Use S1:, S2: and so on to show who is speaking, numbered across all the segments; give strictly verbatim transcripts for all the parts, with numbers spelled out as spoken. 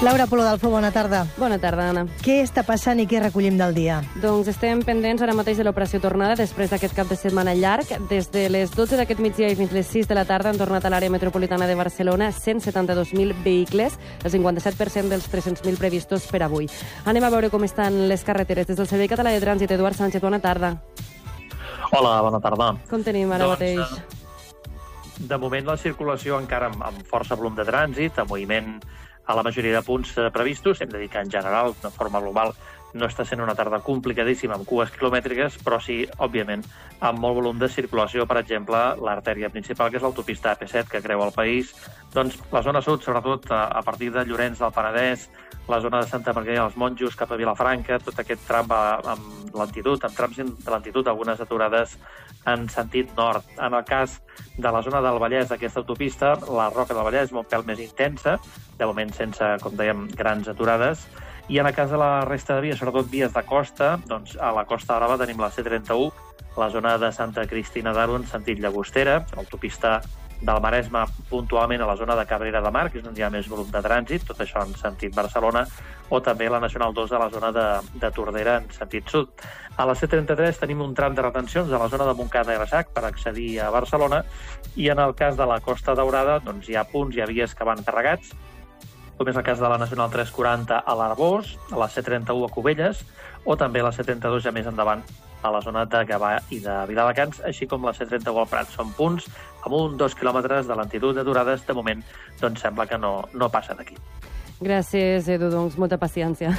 S1: Laura Polo d'Alfo, bona tarda.
S2: Bona tarda, Anna.
S1: Què està passant i què recollim del dia?
S2: Doncs estem pendents ara mateix de l'operació tornada després d'aquest cap de setmana llarg. Des de les dotze d'aquest migdia i fins les sis de la tarda han tornat a l'àrea metropolitana de Barcelona cent setanta-dos mil vehicles, el cinquanta-set per cent dels tres-cents mil previstos per avui. Anem a veure com estan les carreteres. Des del Servei Català de Trànsit, Eduard Sánchez, bona tarda.
S3: Hola, bona tarda.
S2: Com tenim ara
S3: doncs,
S2: mateix?
S3: De moment la circulació encara amb, amb força volum de trànsit, amb moviment a la majoria de punts previstos. Hem de dir que en general, de forma global, no està sent una tarda complicadíssima amb cues quilomètriques, però sí, òbviament, amb molt volum de circulació. Per exemple, l'artèria principal, que és l'autopista A P set, que creua el país. Doncs la zona sud, sobretot a partir de Llorenç del Penedès, la zona de Santa Margarida dels Monjos cap a Vilafranca, tot aquest tram va amb lentitud, amb trams de lentitud, algunes aturades en sentit nord. En el cas de la zona del Vallès, d'aquesta autopista, la Roca del Vallès és un pèl més intensa, de moment sense, com dèiem, grans aturades. I en el cas de la resta de vies, sobretot vies de costa, doncs a la Costa Brava tenim la C trenta-u, la zona de Santa Cristina d'Aro en sentit Llagostera, l'autopista del Maresme puntualment a la zona de Cabrera de Mar, que és on hi ha més volum de trànsit, tot això en sentit Barcelona, o també la Nacional dos a la zona de, de Tordera en sentit sud. A la C trenta-tres tenim un tram de retencions a la zona de Montcada i Reixac per accedir a Barcelona, i en el cas de la Costa Daurada doncs hi ha punts, hi ha vies que van carregats, com és el cas de la Nacional tres quaranta a l'Arbós, a la C trenta-u a Cubelles, o també la C trenta-dos ja més endavant a la zona de Gavà i de Viladecans, així com la C trenta-u al Prat. Són punts amb un dos quilòmetres de lentitud d'aturades. De moment, doncs sembla que no, no passen aquí.
S2: Gràcies, Edu, doncs molta paciència.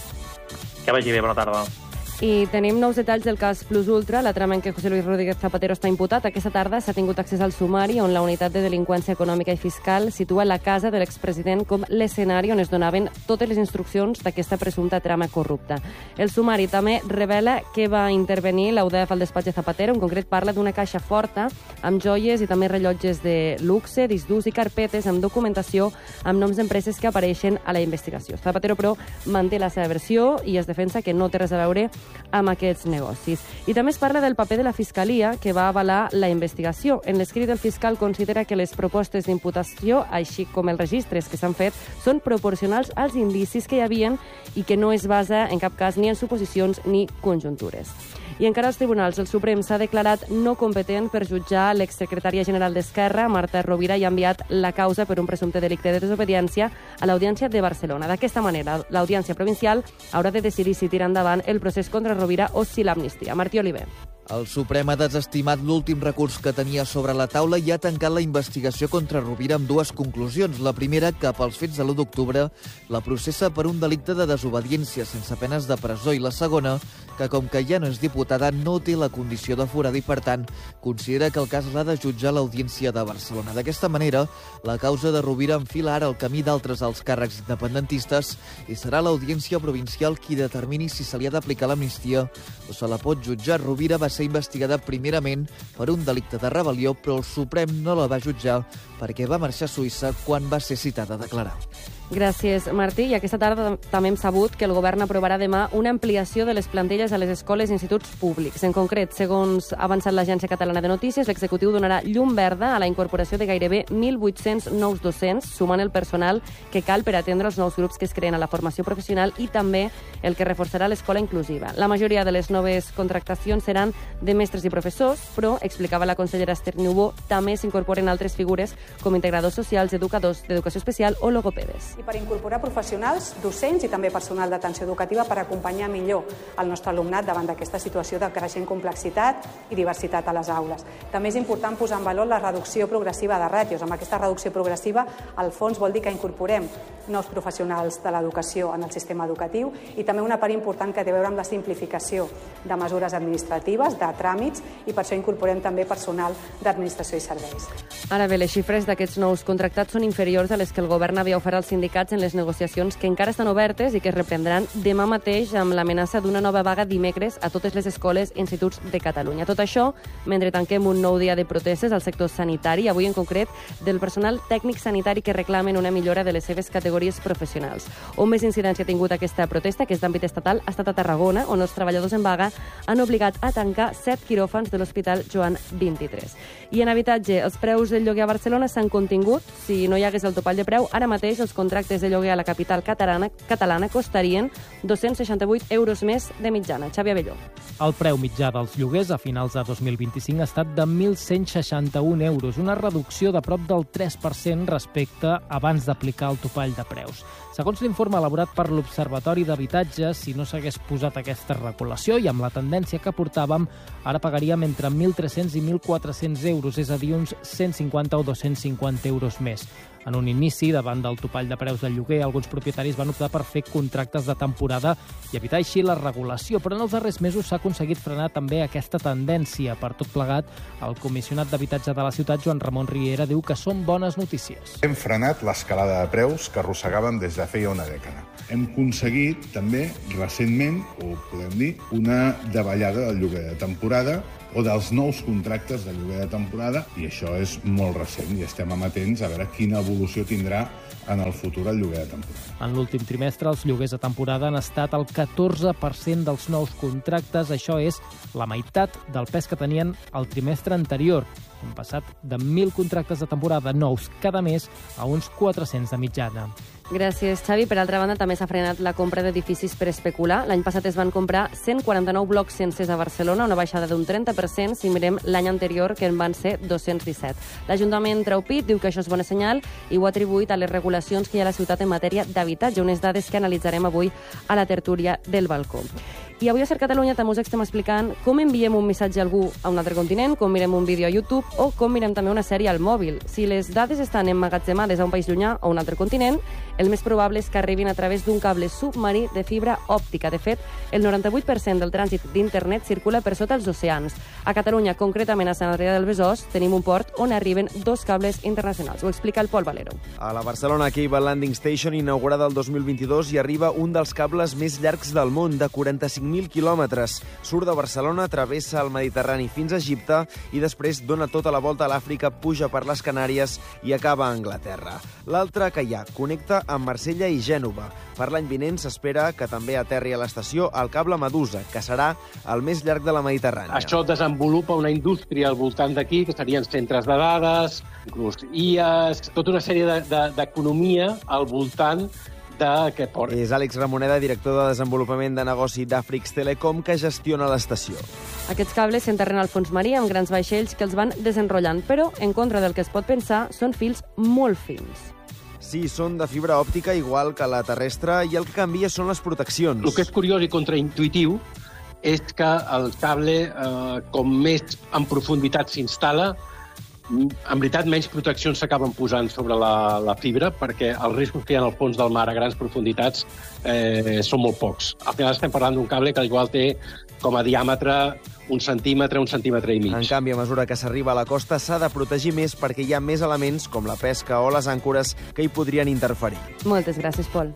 S3: Que vagi bé, bona tarda.
S2: I tenim nous detalls del cas Plus Ultra, la trama en què José Luis Rodríguez Zapatero està imputat. Aquesta tarda s'ha tingut accés al sumari on la unitat de delinqüència econòmica i fiscal situa la casa de l'expresident com l'escenari on es donaven totes les instruccions d'aquesta presumpta trama corrupta. El sumari també revela que va intervenir la U D E F al despatx de Zapatero. En concret parla d'una caixa forta amb joies i també rellotges de luxe, discs durs i carpetes amb documentació amb noms d'empreses que apareixen a la investigació. Zapatero, però, manté la seva versió i es defensa que no té res a veure amb aquests negocis. I també es parla del paper de la Fiscalia, que va avalar la investigació. En l'escrit del fiscal considera que les propostes d'imputació, així com els registres que s'han fet, són proporcionals als indicis que hi havien i que no es basa en cap cas ni en suposicions ni conjuntures. I encara als tribunals, el Suprem s'ha declarat no competent per jutjar l'exsecretària general d'Esquerra, Marta Rovira, i ha enviat la causa per un presumpte delicte de desobediència a l'Audiència de Barcelona. D'aquesta manera, l'Audiència Provincial haurà de decidir si tira endavant el procés contra Rovira o si l'amnistia. Martí Oliver.
S4: El Suprem ha desestimat l'últim recurs que tenia sobre la taula i ha tancat la investigació contra Rovira amb dues conclusions. La primera, que pels fets de l'u d'octubre la processa per un delicte de desobediència sense penes de presó, i la segona, que com que ja no és diputada no té la condició de forada i, per tant, considera que el cas l'ha de jutjar l'Audiència de Barcelona. D'aquesta manera, la causa de Rovira enfila ara el camí d'altres alts càrrecs independentistes i serà l'Audiència Provincial qui determini si se li ha d'aplicar l'amnistia o se la pot jutjar. Rovira va ser investigada primerament per un delicte de rebel·lió, però el Suprem no la va jutjar perquè va marxar a Suïssa quan va ser citada a declarar.
S2: Gràcies, Martí. I aquesta tarda també hem sabut que el govern aprovarà demà una ampliació de les plantilles a les escoles i instituts públics. En concret, segons ha avançat l'Agència Catalana de Notícies, l'executiu donarà llum verda a la incorporació de gairebé mil vuit-cents nous docents, sumant el personal que cal per atendre els nous grups que es creen a la formació professional i també el que reforçarà l'escola inclusiva. La majoria de les noves contractacions seran de mestres i professors, però, explicava la consellera Esther Niubó, també s'incorporen altres figures com integradors socials, educadors d'educació especial o logopedes.
S5: I per incorporar professionals, docents i també personal d'atenció educativa per acompanyar millor el nostre alumnat davant d'aquesta situació de creixent complexitat i diversitat a les aules. També és important posar en valor la reducció progressiva de ràtios. Amb aquesta reducció progressiva, al fons vol dir que incorporem nous professionals de l'educació en el sistema educatiu i també una part important que té a veure amb la simplificació de mesures administratives, de tràmits, i per això incorporem també personal d'administració i serveis.
S2: Ara bé, les xifres d'aquests nous contractats són inferiors a les que el govern havia ofert als sindicats en les negociacions que encara estan obertes i que es reprendran demà mateix amb l'amenaça d'una nova vaga dimecres a totes les escoles i instituts de Catalunya. Tot això mentre tanquem un nou dia de protestes al sector sanitari, avui en concret del personal tècnic sanitari que reclamen una millora de les seves categories professionals. On més incidència ha tingut aquesta protesta, que és d'àmbit estatal, ha estat a Tarragona, on els treballadors en vaga han obligat a tancar set quiròfans de l'Hospital Joan vint-i-tres. I en habitatge, els preus del lloguer a Barcelona s'han contingut. Si no hi hagués el topall de preu, ara mateix els contractes contractes de lloguer a la capital catalana, catalana costarien dos-cents seixanta-vuit euros més de mitjana. Xavi Abelló.
S6: El preu mitjà dels lloguers a finals de dos mil vint-i-cinc ha estat de mil cent seixanta-un euros, una reducció de prop del tres per cent respecte abans d'aplicar el topall de preus. Segons l'informe elaborat per l'Observatori d'Habitatge, si no s'hagués posat aquesta regulació i amb la tendència que portàvem, ara pagaríem entre mil tres-cents i mil quatre-cents euros, és a dir, uns cent cinquanta o dos-cents cinquanta euros més. En un inici, davant del topall de preus del lloguer, alguns propietaris van optar per fer contractes de temporada i evitar així la regulació, però en els darrers mesos s'ha aconseguit frenar també aquesta tendència. Per tot plegat, el comissionat d'habitatge de la ciutat, Joan Ramon Riera, diu que són bones notícies.
S7: Hem frenat l'escalada de preus que arrossegàvem des de feia una dècada. Hem aconseguit també, recentment, o podem dir, una davallada del lloguer de temporada o dels nous contractes de lloguer de temporada, i això és molt recent i estem amatents a veure quina evolució tindrà en el futur el lloguer de temporada.
S6: En l'últim trimestre, els lloguers de temporada han estat el catorze per cent dels nous contractes. Això és la meitat del pes que tenien el trimestre anterior. Hem passat de mil contractes de temporada nous cada mes a uns quatre-cents de mitjana.
S2: Gràcies, Xavi. Per altra banda, també s'ha frenat la compra d'edificis per especular. L'any passat es van comprar cent quaranta-nou blocs sencers a Barcelona, una baixada d'un trenta per cent si mirem l'any anterior, que en van ser dos-cents disset. L'Ajuntament treu pit, diu que això és bona senyal i ho ha atribuït a les regulacions que hi ha a la ciutat en matèria d'habitatge, unes dades que analitzarem avui a la tertúlia del balcó. I avui a Ser Catalunya també us estem explicant com enviem un missatge a algú a un altre continent, com mirem un vídeo a YouTube o com mirem també una sèrie al mòbil. Si les dades estan emmagatzemades a un país llunyà o a un altre continent, el més probable és que arribin a través d'un cable submarí de fibra òptica. De fet, el noranta-vuit per cent del trànsit d'internet circula per sota els oceans. A Catalunya, concretament a Sant Adrià del Besòs, tenim un port on arriben dos cables internacionals. Ho explica el Pol Valero.
S8: A la Barcelona Cable Landing Station, inaugurada el dos mil vint-i-dos, hi arriba un dels cables més llargs del món, de quaranta-cinc mil quilòmetres. Surt de Barcelona, travessa el Mediterrani fins a Egipte i després dona tota la volta a l'Àfrica, puja per les Canàries i acaba a Anglaterra. L'altre que hi ha connecta amb Marsella i Gènova. Per l'any vinent s'espera que també aterri a l'estació el cable Medusa, que serà el més llarg de la Mediterrània.
S9: Això desenvolupa una indústria al voltant d'aquí, que serien centres de dades, inclús I As, tota una sèrie d'economia de, de, al voltant d'aquest port.
S8: És Àlex Ramoneda, director de desenvolupament de negoci d'Afrix Telecom, que gestiona l'estació.
S2: Aquests cables s'enterren al fons marí amb grans vaixells que els van desenrotllant, però, en contra del que es pot pensar, són fils molt fins.
S8: Sí, són de fibra òptica igual que la terrestre i el que canvia són les proteccions.
S9: El que és curiós i contraintuitiu és que el cable, eh, com més en profunditat s'instal·la, en veritat menys proteccions s'acaben posant sobre la, la fibra, perquè els riscos que hi ha al fons del mar a grans profunditats eh, són molt pocs. Al final estem parlant d'un cable que igual té com a diàmetre un centímetre, un centímetre i mig.
S8: En canvi, a mesura que s'arriba a la costa, s'ha de protegir més perquè hi ha més elements, com la pesca o les àncores, que hi podrien interferir.
S2: Moltes gràcies, Pol.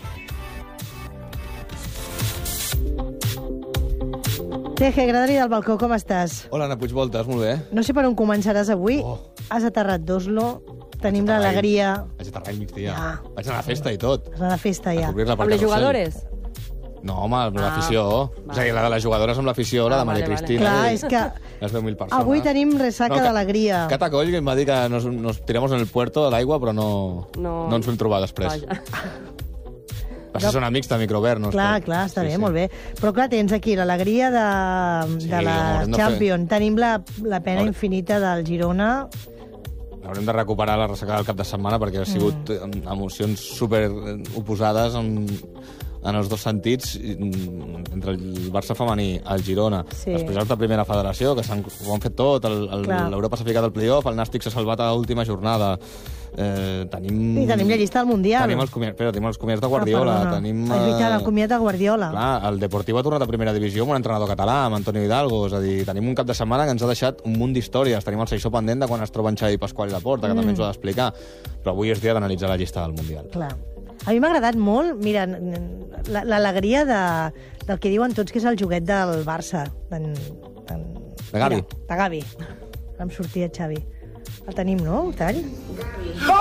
S1: Teje, Gradari del balcó, com estàs?
S10: Hola, Anna Puigvoltes, molt bé.
S1: No sé per on començaràs avui.
S10: Oh.
S1: Has aterrat d'Oslo, tenim l'alegria...
S10: Vaig aterrar al migdia.
S1: Ja.
S10: Vaig anar a la festa i tot.
S1: Vas anar a la festa, ja.
S10: Amb
S2: les jugadores?
S10: No, home, amb
S2: Ah,
S10: l'afició.
S2: vale.
S10: O sigui, la de les jugadores amb l'afició, la
S2: Ah,
S10: de Maria
S2: vale, vale.
S10: Cristina.
S1: Clar,
S10: i
S1: és que
S10: les deu mil persones.
S1: avui tenim ressaca
S10: No, que-
S1: d'alegria.
S10: Cata Coll, que em va dir que nos, nos tiramos en el puerto de l'aigua, però no,
S2: No.
S10: no ens vam trobar després.
S2: Vaja.
S10: Però són amics de microvert, no?
S1: Clar, clar, està bé, molt bé. Però clar, tens aquí l'alegria de,
S10: Sí,
S1: de la
S10: haurem de fer-
S1: Champions. Tenim la, la pena
S10: Haurem-
S1: infinita del Girona.
S10: Haurem de recuperar la ressaca del cap de setmana perquè ha sigut mm. emocions super oposades en, en els dos sentits, entre el Barça femení, el Girona,
S1: Sí.
S10: després l'altra primera federació, que s'han, ho han fet tot, l'Europa s'ha ficat al playoff, el Nàstic s'ha salvat a l'última jornada. Eh, tenim...
S1: I tenim la llista del Mundial.
S10: Tenim els comiats, espera, tenim els comiats de Guardiola.
S1: Ah,
S10: tenim,
S1: és veritat, el
S10: eh,
S1: comiat de Guardiola.
S10: Clar, el Deportiu ha tornat a primera divisió amb un entrenador català, amb Antonio Hidalgo. És a dir, tenim un cap de setmana que ens ha deixat un munt d'històries. Tenim el seixó pendent de quan es troben Xavi Pasqual i Laporta, que mm. també ens ho ha d'explicar. Però avui és dia d'analitzar la llista del Mundial.
S1: Clar. A mi m'ha agradat molt, mira, la- l'alegria de, del que diuen tots, que és el joguet del Barça. De, de,
S10: De Gavi.
S1: Mira, de Gavi. Ara em sortia Xavi. El tenim, no, el tall? Gavi.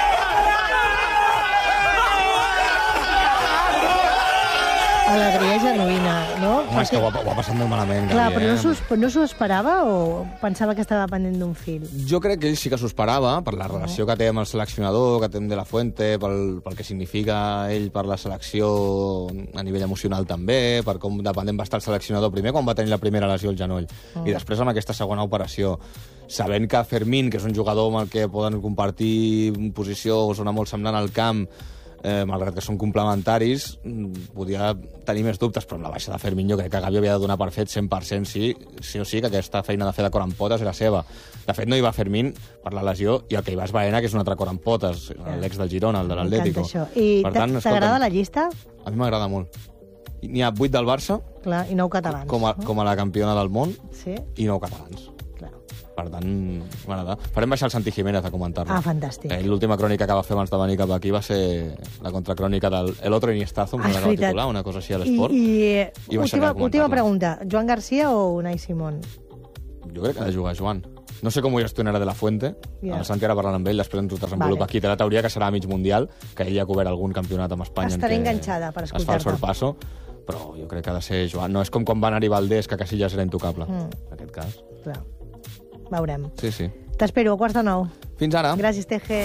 S1: Alegria general. genuïna, no?
S10: Home, és que ho ha, ho ha passat molt malament.
S1: Clar,
S10: Gavi,
S1: però no
S10: eh?
S1: s'ho no s'ho esperava o pensava que estava pendent d'un fil?
S10: Jo crec que ell sí que s'ho esperava, per la relació que té amb el seleccionador, que té amb De La Fuente, pel, pel que significa ell per la selecció a nivell emocional també, per com dependent va estar el seleccionador primer quan va tenir la primera lesió al genoll, mm. i després amb aquesta segona operació. Sabent que Fermín, que és un jugador amb el que poden compartir posició o zona molt semblant al camp, eh, malgrat que són complementaris, podia tenir més dubtes, però amb la baixa de Fermín jo crec que Gavi havia de donar per fet cent per cent sí, sí o sí que aquesta feina de fer de cor amb potes era seva. De fet, no hi va Fermín per la lesió, i el que hi va és Baena, que és un altre cor amb potes, l'ex del Girona, el de l'Atlético.
S1: I t'agrada la llista?
S10: A mi m'agrada molt. N'hi ha vuit del Barça,
S1: clar, i nou catalans,
S10: com a,
S1: no?
S10: com a la campiona del món,
S1: sí?
S10: I nou catalans.
S1: Clar.
S10: Per tant, m'agrada. Farem baixar el Santi Jiménez a comentar-lo.
S1: Ah, fantàstic.
S10: Eh, L'última crònica que va fer abans de venir cap aquí va ser la contracrònica del El Otro Iniestazo,
S1: ah,
S10: que va titular, una cosa així a l'esport.
S1: I,
S10: i,
S1: i última, última pregunta, Joan Garcia o Unai Simón?
S10: Jo crec que ha de jugar Joan. No sé com ho gestionarà De La Fuente. Yeah. El Santi ara parlant amb ell, després ens ho desenvolupa vale. Aquí. Té la teoria que serà a mig mundial, que ell ja ha cobert algun campionat amb Espanya.
S1: Estaré enganxada per escoltar-te.
S10: Es fa el sorpasso, però jo crec que ha de ser Joan. No és com quan va anar-hi Valdés, que Casillas era intocable, mm. en aquest cas.
S1: Clar. Veurem.
S10: Sí, sí.
S1: T'espero a quarts de nou.
S10: Fins ara.
S1: Gràcies, Teje.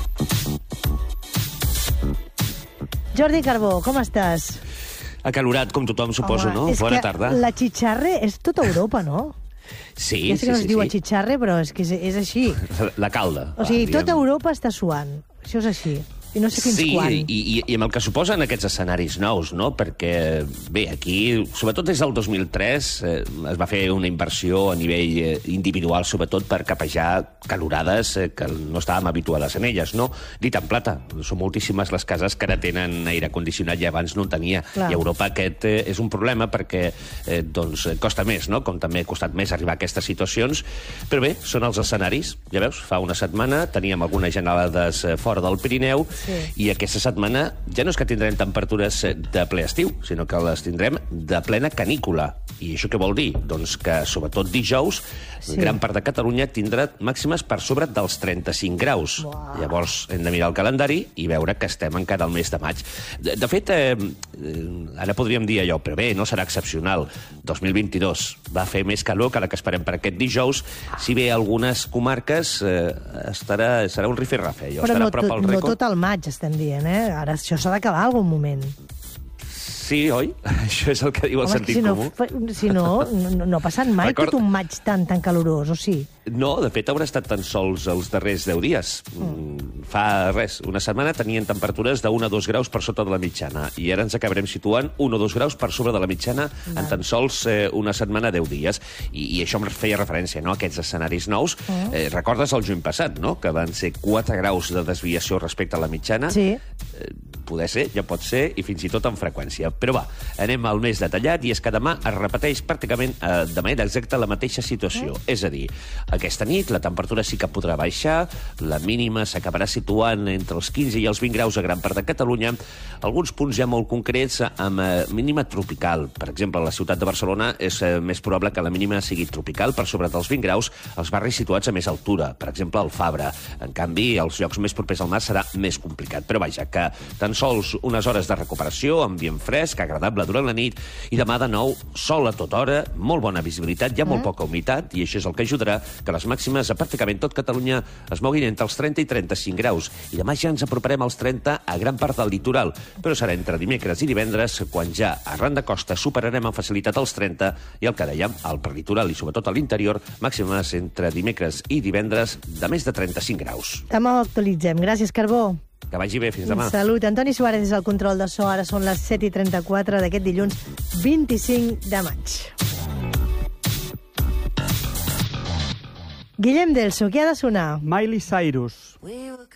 S1: Jordi Carbó, com estàs?
S11: Acalorat, com tothom, suposo,
S1: Home,
S11: no? Bona tarda.
S1: La Chicharre és tota Europa, no?
S11: Sí,
S1: ja sé que
S11: sí,
S1: no es
S11: sí,
S1: diu
S11: sí.
S1: a Chicharre, però és que és, és així.
S11: La calda.
S1: O sigui,
S11: va,
S1: tota Europa està suant. Això és així. I no sé fins
S11: sí,
S1: quan.
S11: Sí, i, i amb el que suposen aquests escenaris nous, no? Perquè, bé, aquí, sobretot des del dos mil tres, eh, es va fer una inversió a nivell eh, individual, sobretot per capejar calorades eh, que no estàvem habituades en elles, no? Dit en plata, són moltíssimes les cases que ara tenen aire condicionat i abans no en tenia. Clar. I a Europa aquest eh, és un problema perquè eh, doncs, costa més, no? Com també ha costat més arribar a aquestes situacions. Però bé, són els escenaris. Ja veus, fa una setmana teníem algunes gelades eh, fora del Pirineu. Sí. I aquesta setmana ja no és que tindrem temperatures de ple estiu, sinó que les tindrem de plena canícula. I això què vol dir? Doncs que, sobretot dijous, sí. gran part de Catalunya tindrà màximes per sobre dels trenta-cinc graus. Uau. Llavors hem de mirar el calendari i veure que estem encara al mes de maig. De, de fet, eh, ara podríem dir allò, però bé, no serà excepcional. dos mil vint-i-dos va fer més calor que la que esperem per aquest dijous. Si bé algunes comarques eh, estarà, serà un rifirrafe.
S1: Però
S11: estarà
S1: no,
S11: prop al
S1: no
S11: rècord.
S1: tot el maig estem dient, eh? Ara això s'ha d'acabar algun moment.
S11: Sí, oi? Això és el que diu el
S1: Home,
S11: sentit
S1: si no,
S11: comú.
S1: Si no, no, no ha passat mai Record... tot un maig tan, tan calorós, o sí?
S11: No, de fet, haurà estat tan sols els darrers deu dies. Mm. Fa res, una setmana tenien temperatures d'un a dos graus per sota de la mitjana, i ara ens acabarem situant un o dos graus per sobre de la mitjana Va. en tan sols eh, una setmana, deu dies. I, I això em feia referència, no?, a aquests escenaris nous. Mm. Eh, recordes el juny passat, no?, que van ser quatre graus de desviació respecte a la mitjana?
S1: Sí.
S11: Eh, poder ser, ja pot ser, i fins i tot en freqüència. Però va, anem al més detallat, i és que demà es repeteix pràcticament eh, de manera exacta la mateixa situació. Mm. És a dir, aquesta nit la temperatura sí que podrà baixar, la mínima s'acabarà situant entre els quinze i els vint graus a gran part de Catalunya, alguns punts ja molt concrets amb eh, mínima tropical. Per exemple, a la ciutat de Barcelona és eh, més probable que la mínima sigui tropical per sobre dels vint graus, als barris situats a més altura, per exemple, al Fabra. En canvi, als llocs més propers al mar serà més complicat. Però vaja, que tan sols unes hores de recuperació, ambient fresc, agradable durant la nit, i demà de nou sol a tota hora, molt bona visibilitat, hi ha molt poca humitat, i això és el que ajudarà que les màximes a pràcticament tot Catalunya es moguin entre els trenta i trenta-cinc graus. I demà ja ens aproparem als trenta a gran part del litoral, però serà entre dimecres i divendres quan ja arran de costa superarem amb facilitat els trenta, i el que dèiem, al prelitoral i sobretot a l'interior, màximes entre dimecres i divendres de més de trenta-cinc graus.
S1: Demà ho actualitzem. Gràcies, Carbó.
S11: Que vagi bé, fins demà.
S1: Salut. Antoni Suárez és el control de so. Ara són les set i trenta-quatre d'aquest dilluns vint-i-cinc de maig. Guillem Delso, què ha de sonar?
S12: Miley Cyrus.